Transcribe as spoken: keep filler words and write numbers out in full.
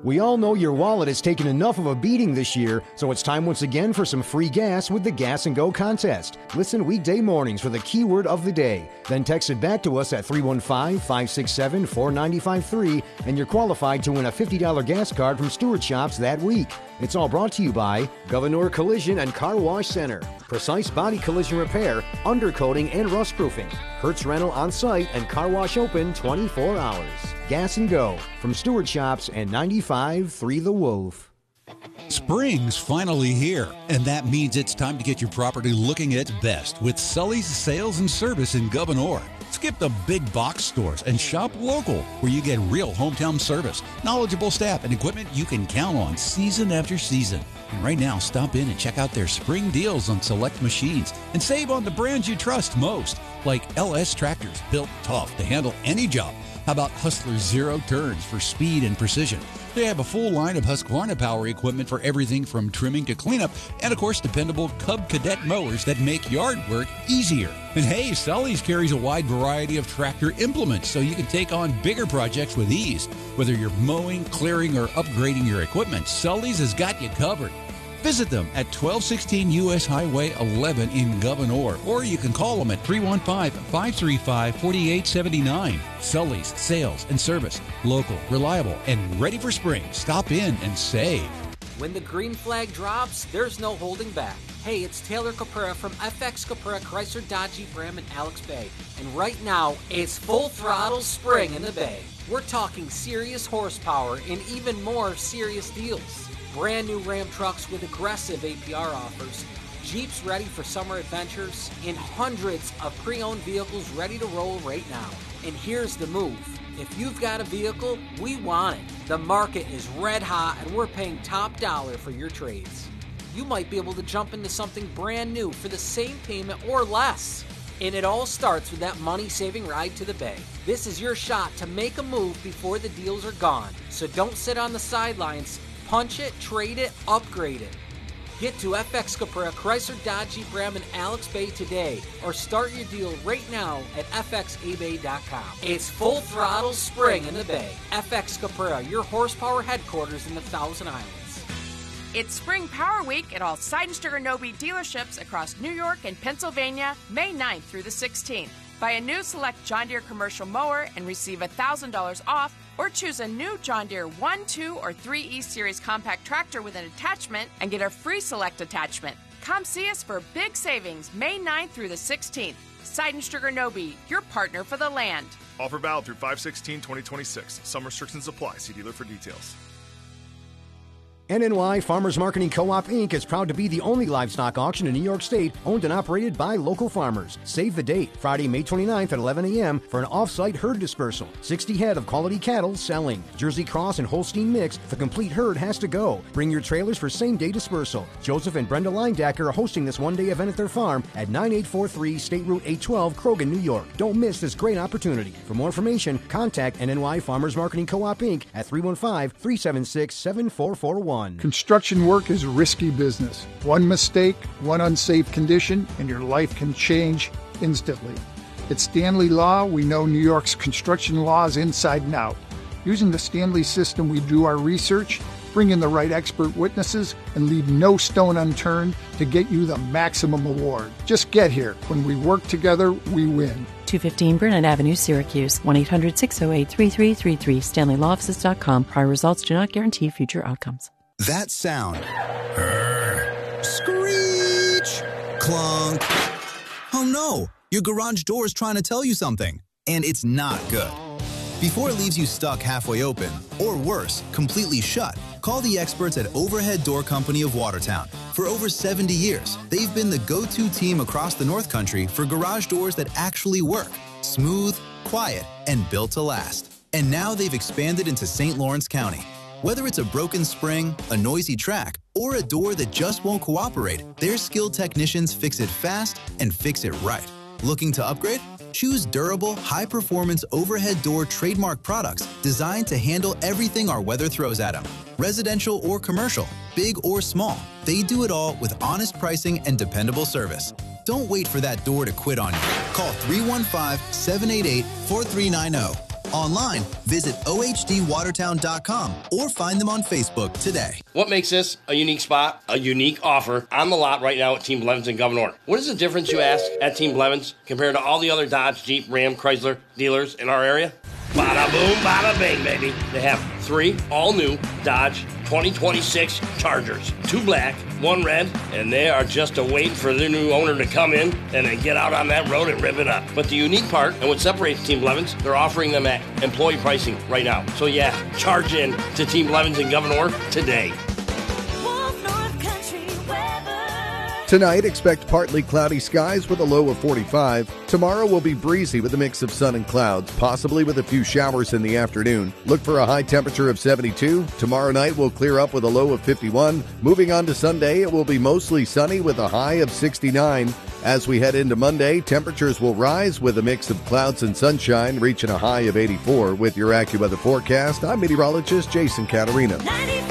We all know your wallet has taken enough of a beating this year, so it's time once again for some free gas with the Gas and Go contest. Listen weekday mornings for the keyword of the day. Then text it back to us at three one five, five six seven, four nine five three, and you're qualified to win a fifty dollars gas card from Stewart Shops that week. It's all brought to you by Governor Collision and Car Wash Center. Precise body collision repair, undercoating, and rust proofing. Hertz Rental on site and car wash open twenty-four hours. Gas and Go from Stewart Shops and ninety-five point three The Wolf. Spring's finally here, and that means it's time to get your property looking its best with Sully's Sales and Service in Gouverneur. Skip the big box stores and shop local, where you get real hometown service, knowledgeable staff, and equipment you can count on season after season. And right now, stop in and check out their spring deals on select machines and save on the brands you trust most, like L S tractors, built tough to handle any job. How about Hustler Zero Turns for speed and precision? They have a full line of Husqvarna power equipment for everything from trimming to cleanup, and of course dependable Cub Cadet mowers that make yard work easier. And hey, Sully's carries a wide variety of tractor implements so you can take on bigger projects with ease. Whether you're mowing, clearing, or upgrading your equipment, Sully's has got you covered. Visit them at twelve sixteen U S Highway eleven in Gouverneur, or you can call them at three one five, five three five, four eight seven nine. Sully's Sales and Service. Local, reliable, and ready for spring. Stop in and save. When the green flag drops, there's no holding back. Hey, it's Taylor Caprera from F X Caprera Chrysler Dodge Jeep Ram in Alex Bay. And right now, it's full throttle spring in the Bay. We're talking serious horsepower and even more serious deals. Brand new Ram trucks with aggressive A P R offers, Jeeps ready for summer adventures, and hundreds of pre-owned vehicles ready to roll right now. And here's the move. If you've got a vehicle, we want it. The market is red hot and we're paying top dollar for your trades. You might be able to jump into something brand new for the same payment or less. And it all starts with that money-saving ride to the Bay. This is your shot to make a move before the deals are gone. So don't sit on the sidelines. Punch it, trade it, upgrade it. Get to F X Caprera Chrysler Dodge Jeep Ram in Alex Bay today, or start your deal right now at f x a bay dot com. It's full throttle spring in the Bay. F X Caprera, your horsepower headquarters in the Thousand Islands. It's Spring Power Week at all Seidenberger Nobe dealerships across New York and Pennsylvania, May ninth through the sixteenth. Buy a new Select John Deere commercial mower and receive one thousand dollars off, or choose a new John Deere one, two, or three E Series compact tractor with an attachment and get a free Select attachment. Come see us for big savings May ninth through the sixteenth. Seidenberger Nobe, your partner for the land. Offer valid through five sixteen twenty twenty-six. Some restrictions apply. See dealer for details. N N Y Farmers Marketing Co-op, Incorporated is proud to be the only livestock auction in New York State owned and operated by local farmers. Save the date, Friday, May twenty-ninth at eleven a.m. for an off-site herd dispersal. sixty head of quality cattle selling. Jersey Cross and Holstein mix, the complete herd has to go. Bring your trailers for same-day dispersal. Joseph and Brenda Leindacker are hosting this one-day event at their farm at ninety-eight forty-three State Route eight twelve, Krogan, New York. Don't miss this great opportunity. For more information, contact N N Y Farmers Marketing Co-op, Incorporated at three one five, three seven six, seven four four one. Construction work is risky business. One mistake, one unsafe condition, and your life can change instantly. At Stanley Law, we know New York's construction laws inside and out. Using the Stanley system, we do our research, bring in the right expert witnesses, and leave no stone unturned to get you the maximum award. Just get here. When we work together, we win. two fifteen Burnett Avenue, Syracuse. one eight hundred, six oh eight, three three three three. Stanley Law Offices dot com. Prior results do not guarantee future outcomes. That sound. Urgh. Screech. Clunk. Oh no, your garage door is trying to tell you something, and it's not good. Before it leaves you stuck halfway open, or worse, completely shut, call the experts at Overhead Door Company of Watertown. For over seventy years, they've been the go-to team across the North Country for garage doors that actually work. Smooth, quiet, and built to last. And now they've expanded into Saint Lawrence County. Whether it's a broken spring, a noisy track, or a door that just won't cooperate, their skilled technicians fix it fast and fix it right. Looking to upgrade? Choose durable, high-performance overhead door trademark products designed to handle everything our weather throws at them. Residential or commercial, big or small, they do it all with honest pricing and dependable service. Don't wait for that door to quit on you. Call three one five, seven eight eight, four three nine zero. Online, visit O H D watertown dot com or find them on Facebook today. What makes this a unique spot, a unique offer on the lot right now at Team Blevins in Governor? What is the difference, you ask, at Team Blevins compared to all the other Dodge, Jeep, Ram, Chrysler dealers in our area? Bada boom, bada bing, baby. They have three all-new Dodge twenty twenty-six Chargers. Two black, one red, and they are just a wait for their new owner to come in and then get out on that road and rip it up. But the unique part, and what separates Team Blevins, they're offering them at employee pricing right now. So yeah, charge in to Team Blevins in Governor today. Tonight, expect partly cloudy skies with a low of forty-five. Tomorrow will be breezy with a mix of sun and clouds, possibly with a few showers in the afternoon. Look for a high temperature of seventy-two. Tomorrow night will clear up with a low of fifty-one. Moving on to Sunday, it will be mostly sunny with a high of sixty-nine. As we head into Monday, temperatures will rise with a mix of clouds and sunshine, reaching a high of eighty-four. With your AccuWeather forecast, I'm meteorologist Jason Caterina.